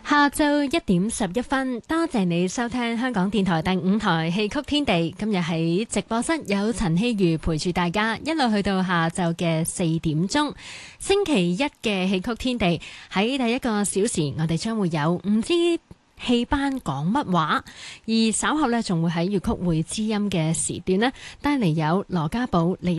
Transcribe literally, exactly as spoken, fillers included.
下晝一點十一分，多謝你收聽香港電台第五台戲曲天地。今日喺直播室有陳希如陪住大家，一路去到下晝嘅四點鐘。星期一嘅戲曲天地喺第一個小時，我哋將會有唔知戲班講乜話，而稍後呢仲會喺粵曲會知音嘅時段呢帶嚟有羅家寶、李